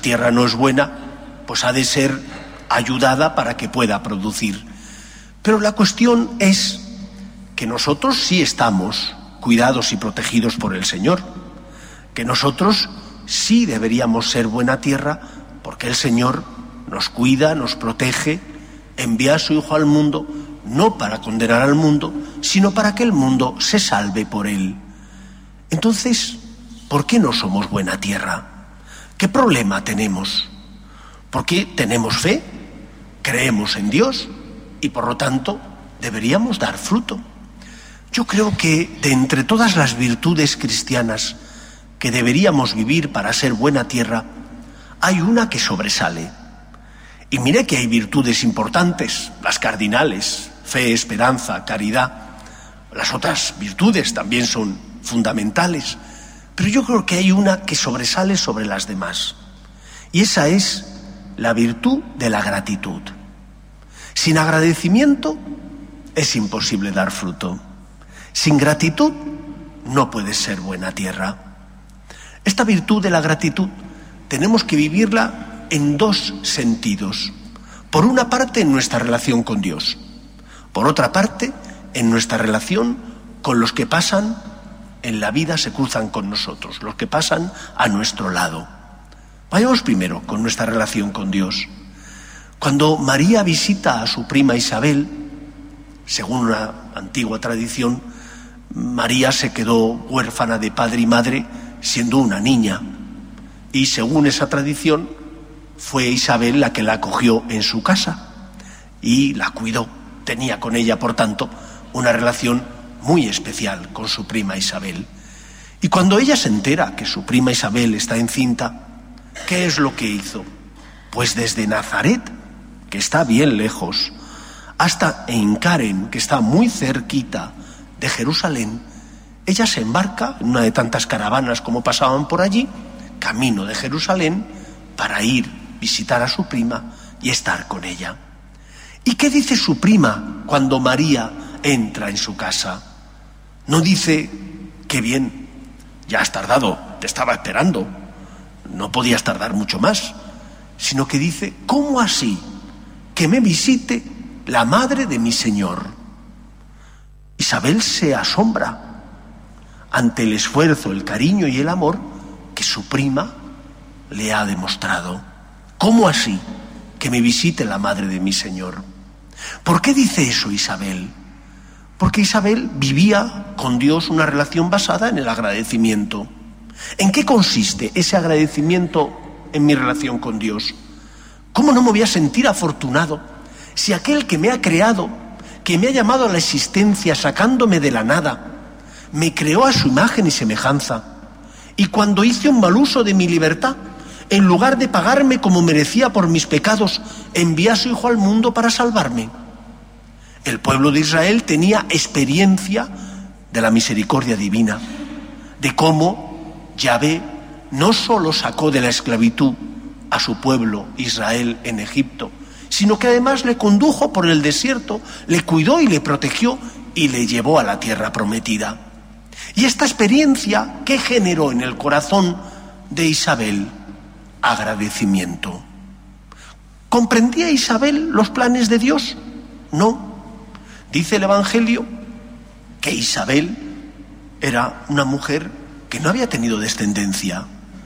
tierra no es buena, pues ha de ser ayudada para que pueda producir. Pero la cuestión es que nosotros sí estamos cuidados y protegidos por el Señor, que nosotros sí deberíamos ser buena tierra porque el Señor nos cuida, nos protege, envía a su Hijo al mundo, no para condenar al mundo, sino para que el mundo se salve por él. Entonces, ¿por qué no somos buena tierra? ¿Qué problema tenemos? Porque tenemos fe, creemos en Dios y por lo tanto deberíamos dar fruto. Yo creo que de entre todas las virtudes cristianas que deberíamos vivir para ser buena tierra, hay una que sobresale. Y mire que hay virtudes importantes, las cardinales, fe, esperanza, caridad. Las otras virtudes también son fundamentales, pero yo creo que hay una que sobresale sobre las demás. Y esa es la virtud de la gratitud. Sin agradecimiento es imposible dar fruto. Sin gratitud no puedes ser buena tierra. Esta virtud de la gratitud tenemos que vivirla en dos sentidos. Por una parte, en nuestra relación con Dios. Por otra parte, en nuestra relación con los que pasan en la vida, se cruzan con nosotros, los que pasan a nuestro lado. Vayamos primero con nuestra relación con Dios. Cuando María visita a su prima Isabel, según una antigua tradición, María se quedó huérfana de padre y madre siendo una niña. Y según esa tradición, fue Isabel la que la acogió en su casa y la cuidó. Tenía con ella, por tanto, una relación muy especial con su prima Isabel. Y cuando ella se entera que su prima Isabel está encinta, ¿qué es lo que hizo? Pues desde Nazaret, que está bien lejos, hasta Encaren, que está muy cerquita de Jerusalén, ella se embarca en una de tantas caravanas como pasaban por allí, camino de Jerusalén, para ir visitar a su prima y estar con ella. ¿Y qué dice su prima cuando María entra en su casa? No dice, qué bien, ya has tardado, te estaba esperando, no podías tardar mucho más, sino que dice, ¿cómo así? Que me visite la madre de mi Señor. Isabel se asombra ante el esfuerzo, el cariño y el amor que su prima le ha demostrado. ¿Cómo así? Que me visite la madre de mi Señor. ¿Por qué dice eso Isabel? Porque Isabel vivía con Dios una relación basada en el agradecimiento. ¿En qué consiste ese agradecimiento en mi relación con Dios? ¿Cómo no me voy a sentir afortunado si aquel que me ha creado, que me ha llamado a la existencia sacándome de la nada, me creó a su imagen y semejanza, y cuando hice un mal uso de mi libertad, en lugar de pagarme como merecía por mis pecados, envía a su Hijo al mundo para salvarme? El pueblo de Israel tenía experiencia de la misericordia divina, de cómo Yahvé no solo sacó de la esclavitud a su pueblo Israel en Egipto, sino que además le condujo por el desierto, le cuidó y le protegió y le llevó a la tierra prometida. Y esta experiencia, ¿qué generó en el corazón de Isabel? Agradecimiento. ¿Comprendía Isabel los planes de Dios? No. Dice el Evangelio que Isabel era una mujer que no había tenido descendencia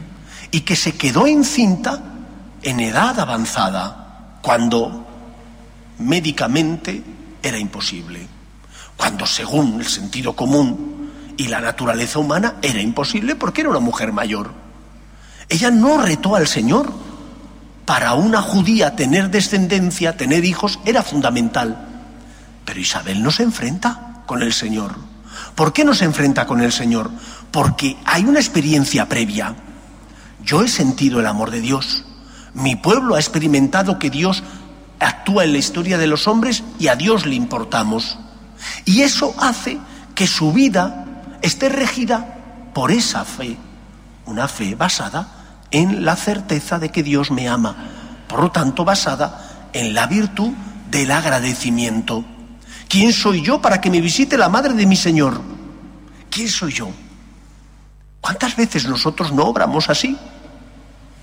y que se quedó encinta en edad avanzada, cuando médicamente era imposible, cuando según el sentido común y la naturaleza humana era imposible porque era una mujer mayor. Ella no retó al Señor. Para una judía tener descendencia, tener hijos, era fundamental. Pero Isabel no se enfrenta con el Señor. ¿Por qué no se enfrenta con el Señor? Porque hay una experiencia previa. Yo he sentido el amor de Dios. Mi pueblo ha experimentado que Dios actúa en la historia de los hombres y a Dios le importamos. Y eso hace que su vida esté regida por esa fe, una fe basada en la certeza de que Dios me ama, por lo tanto basada en la virtud del agradecimiento. ¿Quién soy yo para que me visite la madre de mi Señor? ¿Quién soy yo? ¿Cuántas veces nosotros no obramos así?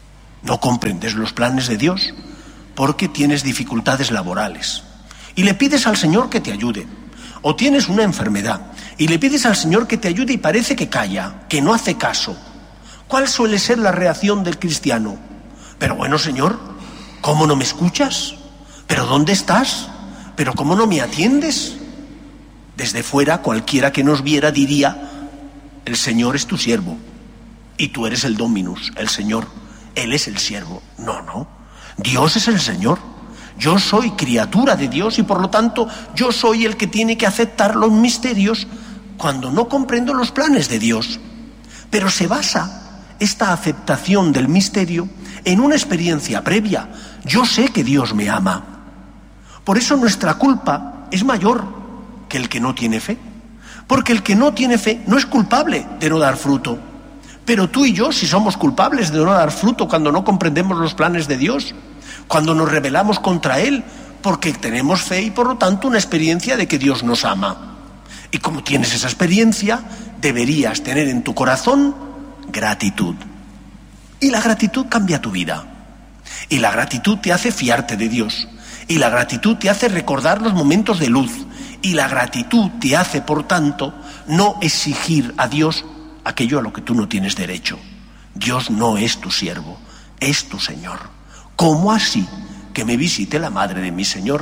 no comprendes los planes de Dios porque tienes dificultades laborales y le pides al Señor que te ayude, o tienes una enfermedad y le pides al Señor que te ayude y parece que calla, que no hace caso. ¿Cuál suele ser la reacción del cristiano? Pero bueno, Señor, ¿cómo no me escuchas? ¿Pero dónde estás? ¿Pero cómo no me atiendes? Desde fuera, cualquiera que nos viera diría: el Señor es tu siervo y tú eres el Dominus, el Señor. Él es el siervo. No. Dios es el Señor. Yo soy criatura de Dios y por lo tanto yo soy el que tiene que aceptar los misterios cuando no comprendo los planes de Dios. Pero se basa esta aceptación del misterio en una experiencia previa. Yo sé que Dios me ama. Por eso nuestra culpa es mayor que el que no tiene fe. Porque el que no tiene fe no es culpable de no dar fruto. Pero tú y yo sí somos culpables de no dar fruto cuando no comprendemos los planes de Dios, cuando nos rebelamos contra Él, porque tenemos fe y por lo tanto una experiencia de que Dios nos ama. Y como tienes esa experiencia, deberías tener en tu corazón gratitud. Y la gratitud cambia tu vida. Y la gratitud te hace fiarte de Dios. Y la gratitud te hace recordar los momentos de luz. Y la gratitud te hace, por tanto, no exigir a Dios aquello a lo que tú no tienes derecho. Dios no es tu siervo, es tu Señor. ¿Cómo así que me visite la madre de mi Señor?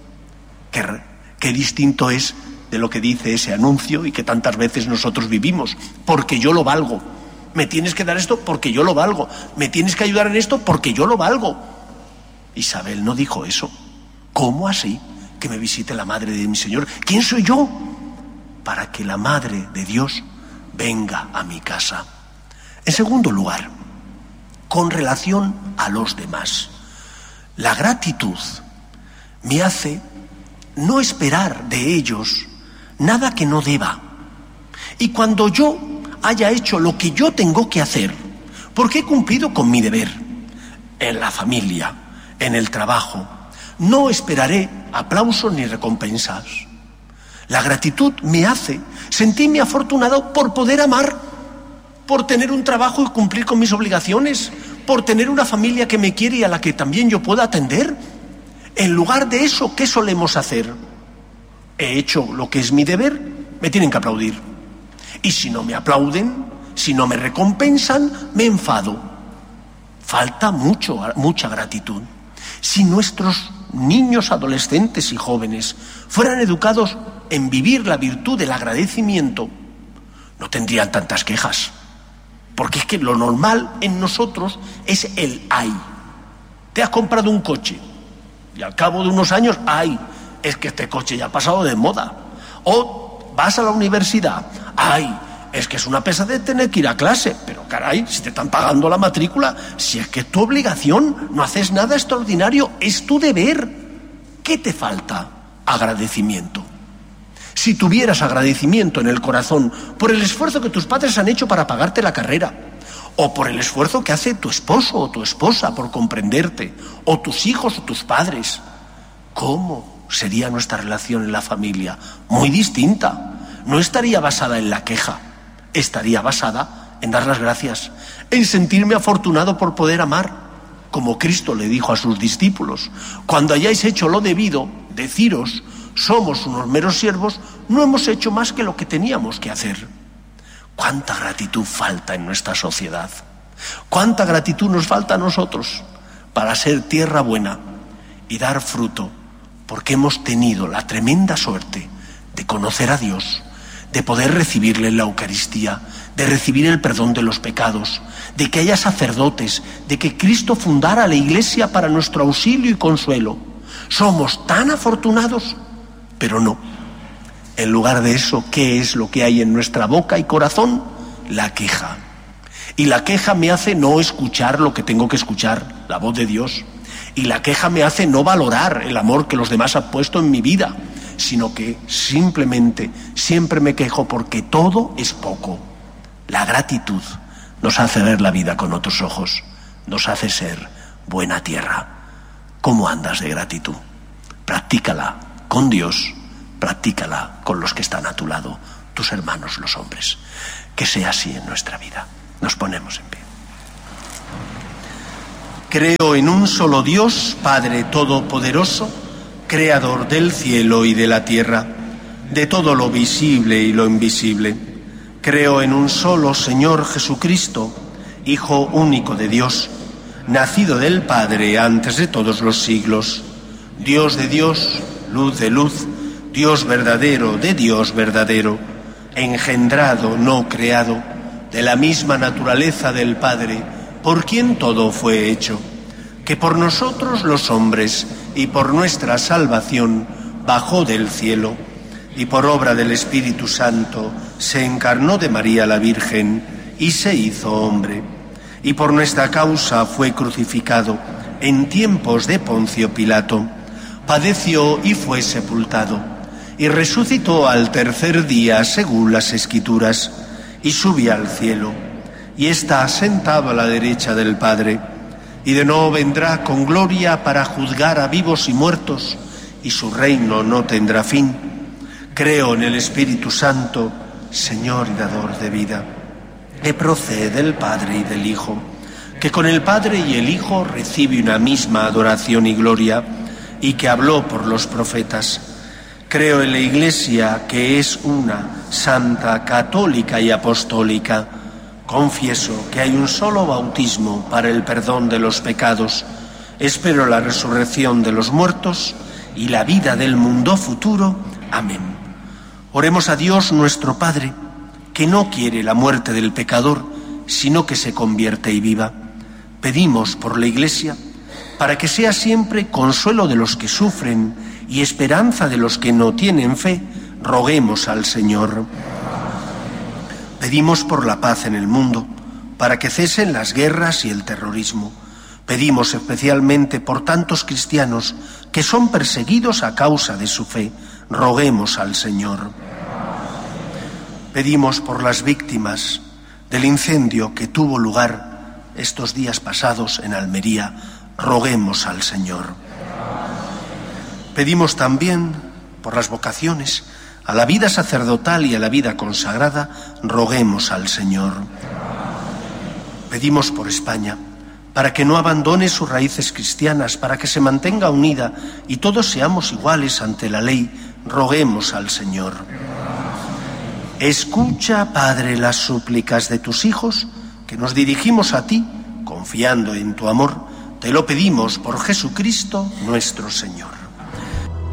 Qué distinto es de lo que dice ese anuncio y que tantas veces nosotros vivimos. Porque yo lo valgo. Me tienes que dar esto porque yo lo valgo. Me tienes que ayudar en esto porque yo lo valgo. Isabel no dijo eso. ¿Cómo así que me visite la madre de mi Señor? ¿Quién soy yo para que la madre de Dios venga a mi casa? En segundo lugar, con relación a los demás, la gratitud me hace no esperar de ellos nada que no deba. Y cuando yo haya hecho lo que yo tengo que hacer, porque he cumplido con mi deber, en la familia, en el trabajo, no esperaré aplausos ni recompensas. La gratitud me hace sentirme afortunado por poder amar, por tener un trabajo y cumplir con mis obligaciones, por tener una familia que me quiere y a la que también yo pueda atender. En lugar de eso, ¿qué solemos hacer? He hecho lo que es mi deber, me tienen que aplaudir. Y si no me aplauden, si no me recompensan, me enfado. Falta mucha gratitud. Si nuestros niños, adolescentes y jóvenes fueran educados en vivir la virtud del agradecimiento, no tendrían tantas quejas. Porque es que lo normal en nosotros es el ay. Te has comprado un coche y al cabo de unos años, ay, es que este coche ya ha pasado de moda. O vas a la universidad, ay, es que es una pesadez tener que ir a clase. Pero caray, si te están pagando la matrícula, si es que es tu obligación, no haces nada extraordinario, es tu deber. ¿Qué te falta? Agradecimiento. Si tuvieras agradecimiento en el corazón por el esfuerzo que tus padres han hecho para pagarte la carrera, o por el esfuerzo que hace tu esposo o tu esposa por comprenderte, o tus hijos o tus padres, ¿cómo sería nuestra relación en la familia? Muy distinta. No estaría basada en la queja, estaría basada en dar las gracias, en sentirme afortunado por poder amar, como Cristo le dijo a sus discípulos: cuando hayáis hecho lo debido, deciros, somos unos meros siervos, no hemos hecho más que lo que teníamos que hacer. ¿Cuánta gratitud falta en nuestra sociedad? ¿Cuánta gratitud nos falta a nosotros para ser tierra buena y dar fruto? Porque hemos tenido la tremenda suerte de conocer a Dios, de poder recibirle en la Eucaristía, de recibir el perdón de los pecados, de que haya sacerdotes, de que Cristo fundara la Iglesia para nuestro auxilio y consuelo. Somos tan afortunados, pero no. En lugar de eso, ¿qué es lo que hay en nuestra boca y corazón? La queja. Y la queja me hace no escuchar lo que tengo que escuchar, la voz de Dios. Y la queja me hace no valorar el amor que los demás han puesto en mi vida, sino que simplemente siempre me quejo porque todo es poco. La gratitud nos hace ver la vida con otros ojos, nos hace ser buena tierra. ¿Cómo andas de gratitud? Practícala con Dios, practícala con los que están a tu lado, tus hermanos los hombres. Que sea así en nuestra vida. Nos ponemos en pie. Creo en un solo Dios, Padre Todopoderoso, Creador del cielo y de la tierra, de todo lo visible y lo invisible. Creo en un solo Señor Jesucristo, Hijo único de Dios, nacido del Padre antes de todos los siglos, Dios de Dios, luz de luz, Dios verdadero de Dios verdadero, engendrado, no creado, de la misma naturaleza del Padre, por quien todo fue hecho, que por nosotros los hombres y por nuestra salvación bajó del cielo, y por obra del Espíritu Santo se encarnó de María la Virgen y se hizo hombre, y por nuestra causa fue crucificado en tiempos de Poncio Pilato, padeció y fue sepultado, y resucitó al tercer día según las Escrituras, y subió al cielo, y está sentado a la derecha del Padre, y de nuevo vendrá con gloria para juzgar a vivos y muertos, y su reino no tendrá fin. Creo en el Espíritu Santo, Señor y dador de vida, que procede del Padre y del Hijo, que con el Padre y el Hijo recibe una misma adoración y gloria, y que habló por los profetas. Creo en la Iglesia, que es una, santa, católica y apostólica. Confieso que hay un solo bautismo para el perdón de los pecados. Espero la resurrección de los muertos y la vida del mundo futuro. Amén. Oremos a Dios nuestro Padre, que no quiere la muerte del pecador, sino que se convierte y viva. Pedimos por la Iglesia, para que sea siempre consuelo de los que sufren y esperanza de los que no tienen fe, roguemos al Señor. Pedimos por la paz en el mundo, para que cesen las guerras y el terrorismo. Pedimos especialmente por tantos cristianos que son perseguidos a causa de su fe, roguemos al Señor. Pedimos por las víctimas del incendio que tuvo lugar estos días pasados en Almería, roguemos al Señor. Pedimos también por las vocaciones a la vida sacerdotal y a la vida consagrada, roguemos al Señor. Pedimos por España, para que no abandone sus raíces cristianas, para que se mantenga unida y todos seamos iguales ante la ley, roguemos al Señor. Escucha, Padre, las súplicas de tus hijos, que nos dirigimos a ti, confiando en tu amor. Te lo pedimos por Jesucristo nuestro Señor.